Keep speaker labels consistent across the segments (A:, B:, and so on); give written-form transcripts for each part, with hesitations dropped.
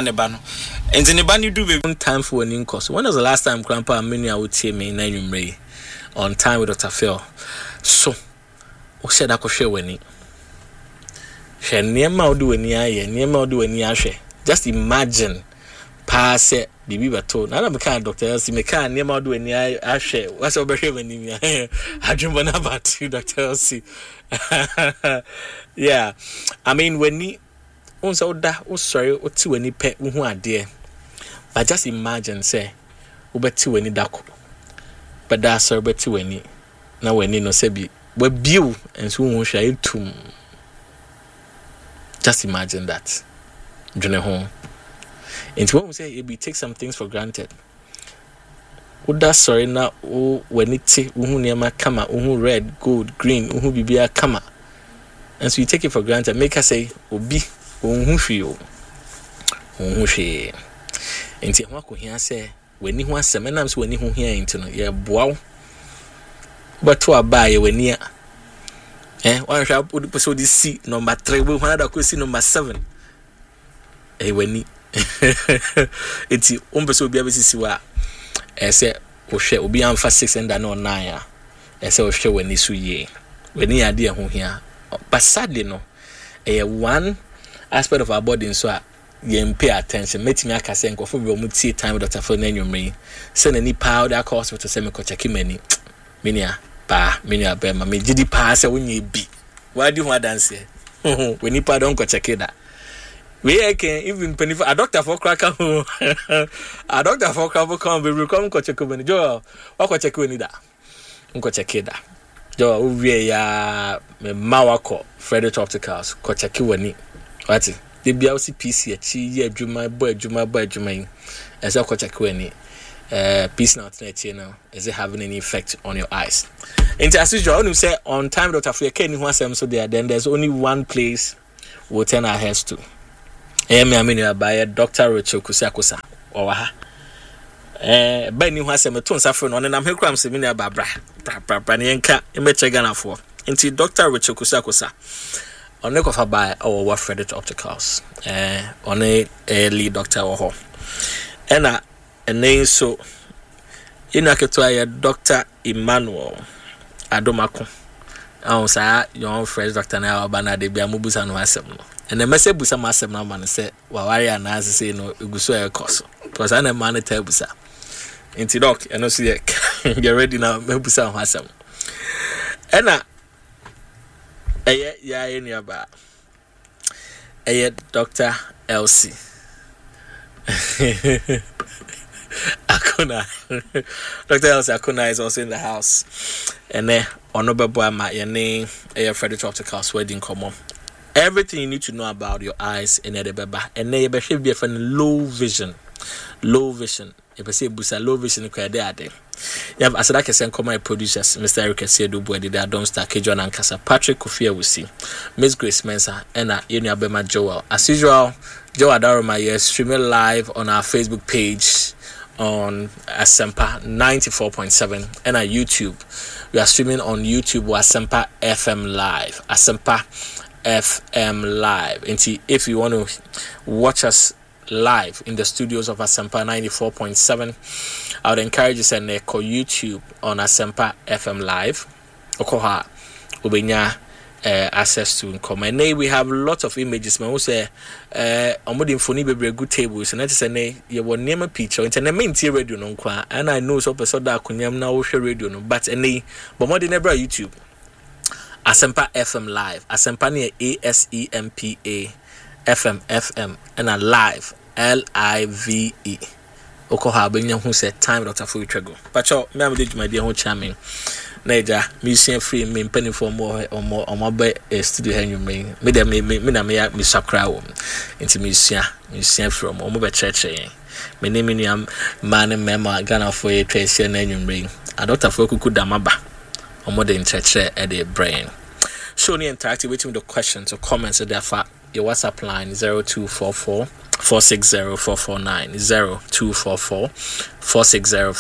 A: ba no enti ne ba ni do be
B: time for an course. When was the last time grandpa many I would see me in Nanyumre on time with Dr. Phil? So o said I could share when it share near my do any aye near my do any ashe. Just imagine pass it bibi bato na me kan Dr. Elsie me kan near my do any ashe what's over here when you I dream about you Dr. Elsie. Yeah, I mean when ni on so da o sorry o ti when ni pe hu ade. But just imagine say ubeti weni dako. But that's so ubeti weni na weni no sebi we biu and so won share tum. Just imagine that. June home. And when we say it take some things for granted. Uda sorry na o weni ti uhu niama kama uhu red, gold, green, uhu bibia kama. And so you take it for granted. Make us say obi uhu hwi uhu hwi. Enti ho akohia se wani ho asem na so wani ho hia enti no ye boaw beto aba ye wani a one sha episode C number 3 we ho na ko si number 7 wani enti umbeso obi abesisi wa se wo hwe obi amfa 6 and na 9 a se wo hwe wani so ye wani ade ho hia but sadly no one aspect of our body so you pay attention. Meeting me akase nkofo bi omutie time Dr. Phil Nanyumre. Send any powder course to say me ko check many. Minia be ma me gidi pa say wonye bi. Why do you want dance here? We ni pa don ko check that. We can even penny for a doctor for cracker. A doctor for cracker come be come ko check many. Jo, wa ko check we ni da. Nko check that. Jo we ya me mawako Frederick Opticals ko check we ni. What? The BLC PC achi adwuma boy as I check when peace now channel is it having any effect on your eyes. And as usual you say on time Dr. Phil Kenny who asem so there then there's only one place we'll turn our heads to. I mean by Dr. Rachel Kusakusa or ha Benny who asem to nsafo on am hekram se me ba bra nyenka emeche Ghana for into Dr. Rachel Kusakusa on the cover by our Frederick Opticals. On a lead doctor or ho. And a name so in a Dr. Emmanuel Adomako. I say your friend Dr. Now Bana de Biamubusa no asem. And the message busa masem na man say wawari anazi say no guso e koso. Because I na man tebusa. Inti doc and no see get ready now mebusa ho asem. And yeah, nearby. Dr. Elsie Akuna. Dr. Elsie Akuna is also in the house. And honorable boy my name Frederick Opticals wedding come. Everything you need to know about your eyes and the baby. And they should be from low vision. Low vision. If I say busa low vision there. You have Asada Kesen come my producers, Mr. Eric Sedu Bwedi, Don't Star Kejon and Kasa, Patrick Kofia Wusi, Miss Grace Mensa, and Yenia Bema Joel. As usual, Joe Adaroma is streaming live on our Facebook page on Asempa 94.7 and our YouTube. We are streaming on YouTube with Asempa FM Live. Asempa FM Live. And if you want to watch us live in the studios of Asempa 94.7, I would encourage you to send call YouTube on Asempa FM Live. Okoha ubenya access to income. And we have lots of images. Man, who say omodi mfoni bebre good tables. And that is a you will name a picture. It's a main radio no kwa. And I know so person that kunyam na wo radio no. But more than ever YouTube. Asempa FM Live. Asempa near ASEMPA FM and a live LIVE. Okoha benya who said time Dr. Phil Trego. But me am dey my dear ho charming. Naija musician free me penny for more or more by studio hen you me na me sakra wo. Into musician from omo be church me name me am man mema Ghana for a trace na you a Dr. Phil kuku damaba. Omo de church at the brain. So ni interactive with the questions or comments therefore your WhatsApp line 0244 460 449 0244 460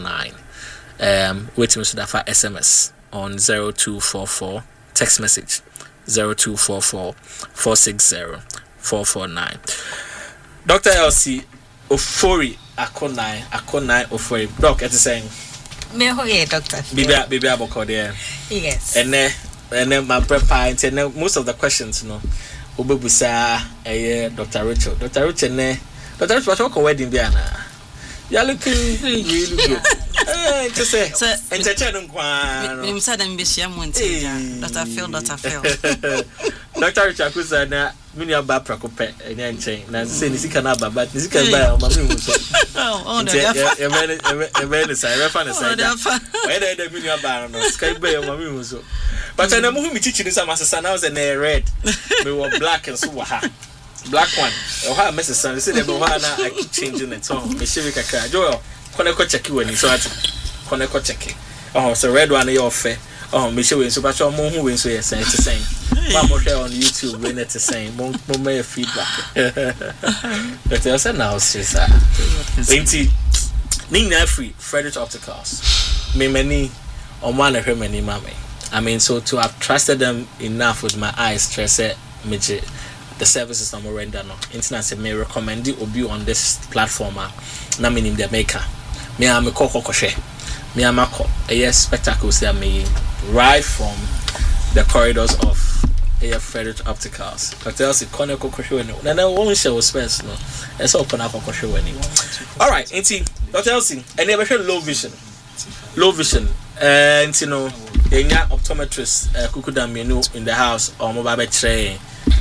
B: 449. Wait me so that for SMS on 0244 text message 0244 460 449. Dr. Elsie Ofori Akonai Ofori. Doc, it's saying.
C: Me ho ye doctor.
B: Baby aboko there.
C: Yes.
B: And then my prepare and most of the questions, you know. Obebusa Dr. Richard. Dr. Richard Dr. Richard what wedding biana. You're looking really good. Just say entertain kwa.
C: Me said them be share monte. Dr. Phil. Dr. Richard kusa na mini aba prakope enya nchen. Na say ni sika na baba, ni sika ba ma me hu so. Oh, no. E say refa na say. Why dey mini aba no? Sika ba ma me hu so. But I know me chichi ni sama sasa na was na red. Me were black and so wa ha. Black one. Oh, ha Mrs. San. Say the one I keep changing it on. Me shiri kakra. Joel, koneko check you when so at. Koneko check. Oh, so red one you offer. Oh, me show so but mo hu we so yes it's the same. One more share on YouTube when it's the same. Mo may feedback. But I said now sis. Enti Nina free Frederick Opticals. Me many on one of many mama. I mean, so to have trusted them enough with my eyes, stress it, the services I'm render no. Internet may recommend it or be on this platform. Na me in the maker. Me am a kokoshe. Me am a spectacles that me right from the corridors of Frederick Opticals. Dr. Elsie Kone kokoshe no. Na won't show space no. It's open up kokoshe no. All right, enti Dr. Elsie, and never show low vision. Low vision. And you know, a optometrist kukuda menu in the house or mobile tray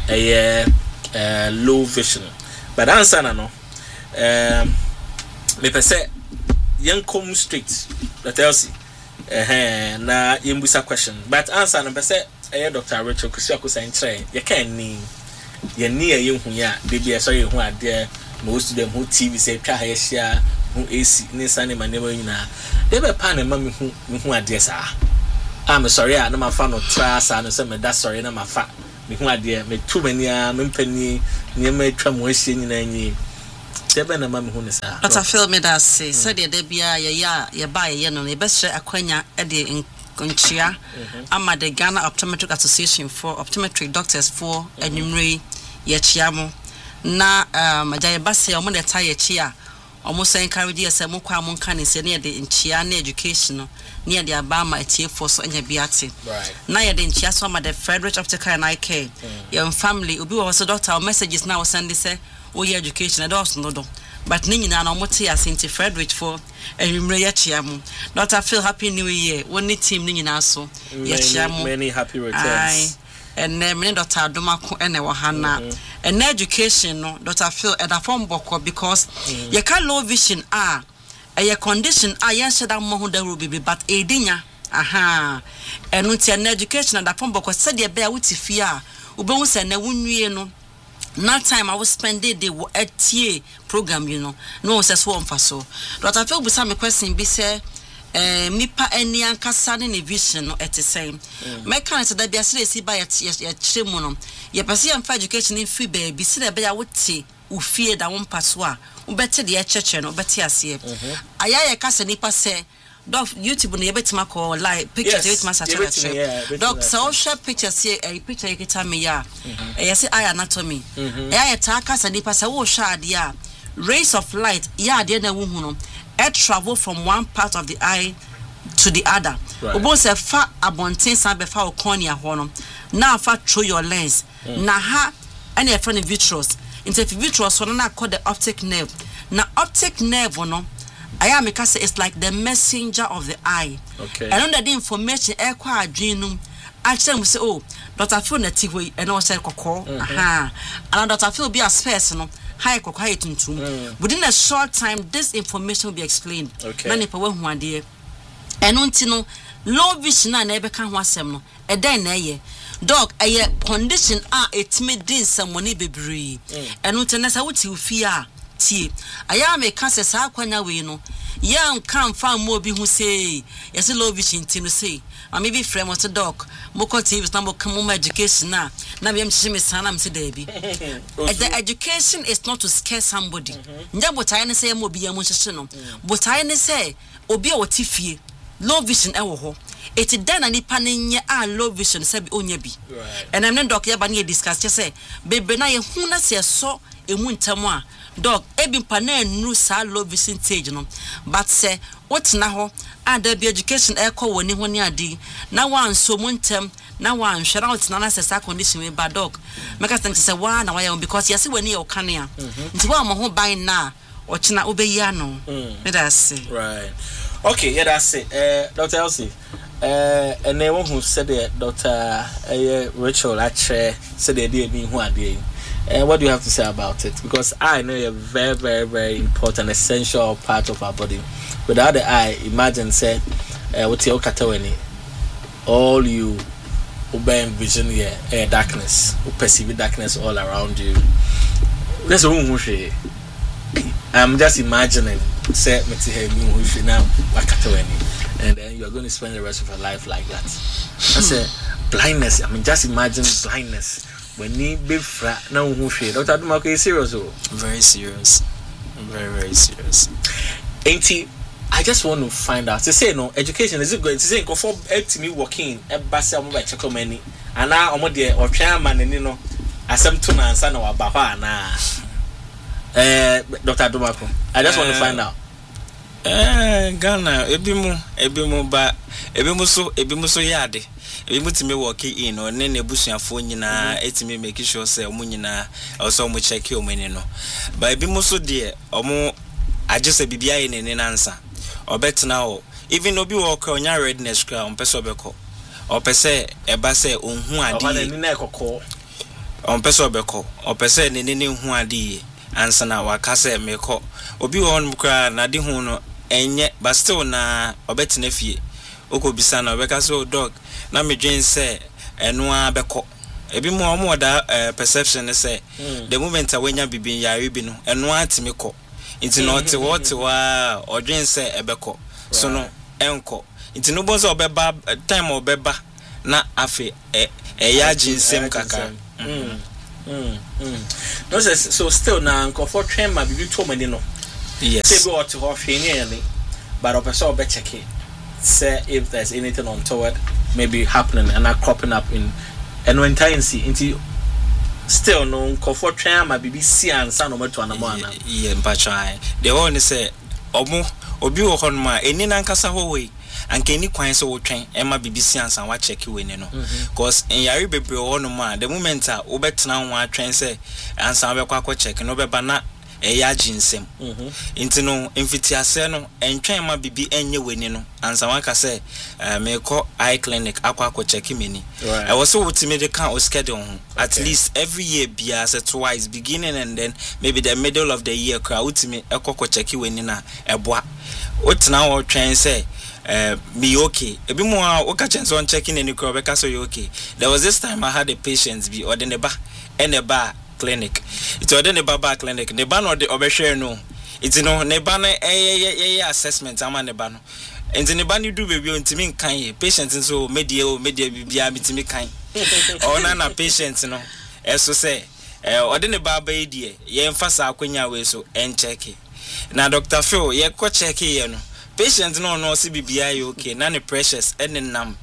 C: low vision. But answer no me per se young come straight that tells you na yembusa question. But answer no per se Dr. Richard Kusiako saying tray you can ni ye near you ya baby so you who are there most of them who TV say twa share who AC ni sane manemo nyina they be pan and mammy who are there sir. I'm sorry I no ma fa no try sa no say me that sorry na ma fa me who are there me too many me penny near me twa mo hye nyina nyi they be na mammy who ne sa but I feel me that say said there bia ya buy ye no e be hye akwanya e de nchia ama the Ghana Optometric Association for optometric doctors for enumere ye chiamo na majaye base o mo de tie chia almost encourage yourself more common can say near the Chiana education near the Abama etie force on your biati.
B: Right.
C: Now you're the Chiaso, the Frederick Optical and IK. Your family will be also doctor messages now send this oh your education and also no. But Nina no motia Saint Frederick for a Chiamu. Not I feel happy new year. One team Nina so
B: many happy returns.
C: And then Dr. Domako and Wahana. And education, no, Dr. Phil, and a form boko because you can low vision a condition yes that Mohuda will be but a dinner. Aha. And with an education and a form boko said you bear with fear. Ubos and a no. Not time I was spending the TA program, you know. No, says one for so. Dr. Phil, with some question be say. Mipa eni ankasa ne vision no at the same. My kind of that be asleep by a chimuno. Ye pasi am for education in free baby, see the bear would say, who fear that one paswa, who better the church no better as ye. Aya casa nipa say, dog YouTube on your bet mako like pictures with my satellite. Dog so share pictures here a picture you can me ya. I say eye anatomy. Aya takas and nipa say, oh shad ya. Rays of light, ya dear na woman. Travel from one part of the eye to the other. Obo se fa abonten san be fa cornea hono. Na fa through your lens. Na ha any friend vitreous. Into vitreous so na call the optic nerve. Na optic nerve no. Aya make say it's like the messenger of the eye.
B: Okay.
C: And under the information e kwa adwenum. Actually say oh Dr. Phil na ti we e no say kokko. Aha. And Dr. Phil be a space no. Within a short time, this information will be explained.
B: Okay.
C: Many people who are there. And until low vision and never can was some. A day, dog, a condition it made din someone be brave. And until I would fear tea. I am a cancer, Sakwana, we know. Young come from Moby who say, yes, a low vision team to say. Or maybe frame was a dog. Moko TV is number come education now. Now I'm Sanam Debbie. The education is not to scare somebody. What I say will be a musician. What I say, Obi or Tiffy, low vision,
D: Eti dana nipa nenye a low vision se bi onye bi.
C: Right.
D: And I'm not doc ya ba ne discuss just say bebe na ye hu na se so emu ntamo a dog ebi mpa na enu sa low vision stage no but say wotena ho and there be education e ko woni ho ne adi na wan so mu ntem na wan hwera wotena na se sa condition we ba dog make us think say wa na wa because yesi wani e o kane a nti wa mo ho ban na ochina obeyi ano that's it.
C: Right. Okay, yeah, that's it. Dr. Elsie, and they won't who said it, Dr. Rachel, actually said they didn't who are doing. What do you have to say about it? Because I know you're a very, very, very important, essential part of our body. Without the eye, imagine, say, what's your category? All you obey vision here, darkness, who perceive darkness all around you. That's what we say. I'm just imagining, say, now, and then you're going to spend the rest of your life like that. That's a blindness. I mean, just imagine blindness. When you be flat, now who shade. Dr. Dumako is serious,
A: Very serious. Very, very serious.
C: Ain't he? I just want to find out. To say no, education is it good? To say, go for help me working at Bassam by Chacomani, and now I'm there or chairman and you know, as some tuna and son or Baba na. Dr. Dumako, I just want to find out.
A: Ghana, ebimu ba ebimu so yade. Ebimu timi work in or nene busuafo nyina etimi make sure say omo nyina also omo check o mani no. Ba ebimu so de omo agese bibia ye nene nansa. Obetna o even obi work onya readiness kra ompese obeko. Opese eba se onhu ade.
C: Oba nene na ekoko.
A: Ompese obeko. Opese nene hu ade ansa na wakase meko. Obi won kra na de hu no enye but still na obetna fie. Oko bisa na obeka so dog na me dwen say eno a beko ebi mo omo da perception say the moment awanya bibin yare bi no eno atimi ko nti no te what wa odwen say ebeko so no enko nti no bonzo obeba time obeba na afi ya jinsem kaka
C: no so still na comfort train ma bibi to mani no
A: yes
C: say go to ho hwe ni but opeso obe check it say if there's anything untoward maybe happening and not cropping up in entire into still no comfort train ma BBC and san no to anamana
A: yeah mpatrai the one say obi wo hon ma eni nankasa ho we anka eni kwan so wo twen e ma BBC and san wa check we ni no cause in yare bebre wo no ma the moment a wo betena ho atwen say ansan be kwa check no be ba na eya jinsem intino mfitiase no entwen ma bibi enye weni no ansa wanka say me call eye clinic akwa check meni I was so ultimate can schedule at least every year bia say twice beginning and then maybe the middle of the year kra ultimate akwa check weni na eboa otena wo twen say me okay ebi mo a wo ka chance on checking any kra be ka so you okay. There was this time I had a patient be or the neba clinic. It's already the Baba clinic. The ban or the obeshare no. It's no nebana assessment. I'm on the ban. And the ban you do baby on to me kind patients and so media bibia bitimi kind. Or nana patients no. As so say, or the Baba idea. Ye emphasize kwenya we so and check it. Now Dr. Phil, ye ko check it no. Patients no CBBI okay. None precious and nam.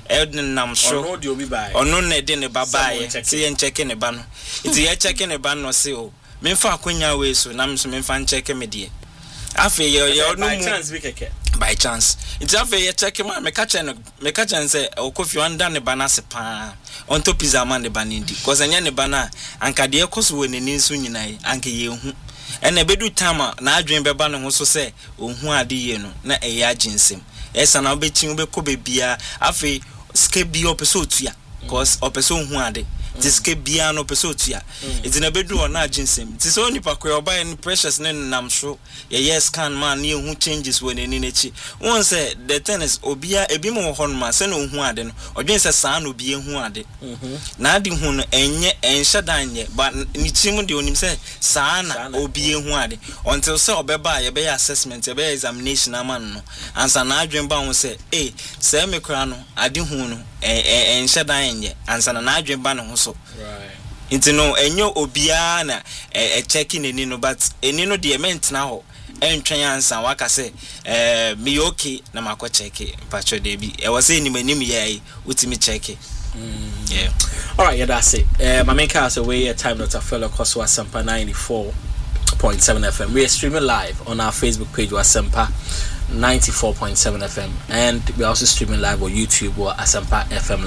A: Nam show
C: no di obi bai
A: ono na de ne babaye ti en check ne ba no iti ye check ne ba no se o me fa akonya we so na me so me fa check me de afi ye no
C: by chance we keke
A: by chance iti afi ye check ma me ka chen say okofi onda ne ba na se pa on to pizza man ne ba ndi cause anya ne ba na anka de ekoso we ne nsu nyinai anka ye hu ena bedu tama na adwen be ba no ho so say ohu ade ye no na eya jinsem esa na obetin obekọ bebia afi ske bi opeso tua cause opeso hu ade diske bia no opeso tua it na bedu ona aginsem ti so nipa kwe oba en precious ne nam so ye scan man ne hu changes when ni nechi won say the tennis obia ebi mo hon ma se no hu ade no odwen se saa no bi hu ade na ade hu no enye enhedanye but ni tim de onim se saa na obi hu ade until say obeba ye be assessment ye be examination aman no ansa na adwen ba won say say me kra no ade hu no enhedanye ansa na adwen ba no so
C: right
A: Nti no enyo obia na checking eni no but eni no de ment na ho entwen ansa waka say me okay na makọ check pacho dey bi e was say ni manim ye utimi check. Yeah.
B: All right, yeah, that's it. My main cast away at time Dr. Fellow Koso Asempa 94.7 FM. We are streaming live on our Facebook page Asempa 94.7 FM, and we're also streaming live on YouTube or Asempa FM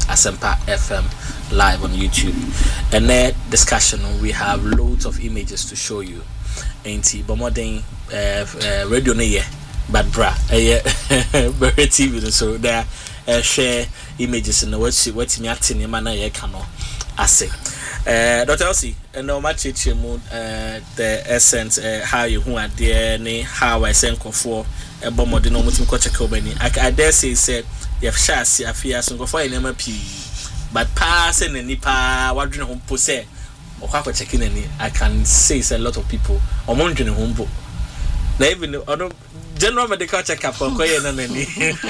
B: Live on YouTube. And that discussion, we have loads of images to show you. Ain't it? But more than radio ne but bra very TV so there share images in the what me acting in manner ye cano ase. Dr. Elsie, and no much mood the essence how you who are there ne how I send for a bomb or the no mutim kocha kobeni. I dare say you have shas afia so go for an MP but pass and nipa wadrin home pose or kako checking any I can say it's a lot of people or mondrin home bo na even general medical checkup for koye na nani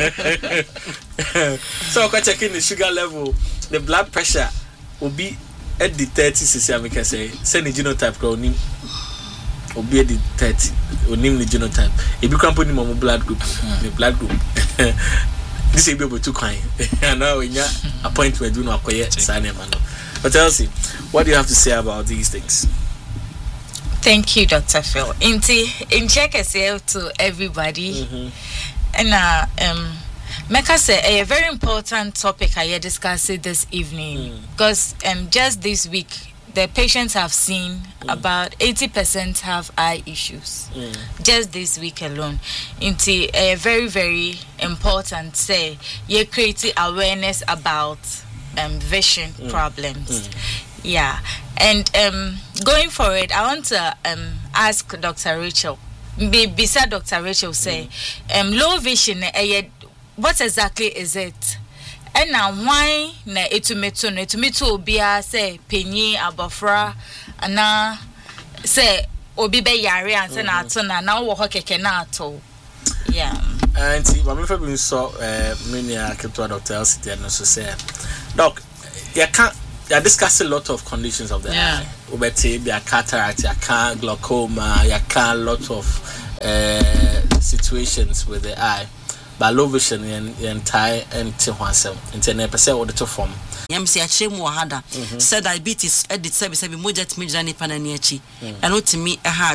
B: so ko checking the sugar level, the blood pressure will be at the 30 cc I can say send the genotype ko onim obi at the 30 onim the genotype e bi company mo blood group the blood group this is be able to kind and now when you appointment do no akoye sane man. But Elsie, what do you have to say about these things?
E: Thank you, Dr. Phil. In check yourself to everybody. And Mecca say a very important topic I discussed this evening because just this week the patients have seen about 80% have eye issues. Just this week alone. Into a very, very important say you create awareness about vision problems. Yeah. And going forward, I want to ask Dr. Rachel. Beside Dr. Rachel, say, low vision, what exactly is it? And now, why na etumeto obia say penyi abofra ana say obi be yare and say na ato na wo keke na ato. Yeah.
B: And see, my friend been so many kept Dr. Elsie and so say, doc, you can't. They are discussing a lot of conditions of the eye. Ubeti, be a cataract, you can glaucoma, you can a lot of situations with the eye. But low vision in entire and Tiwansem, in 10% or the form.
D: Yamsi Achim Wahada said diabetes edit service every mojet midjani pananiachi, and not to me a hard.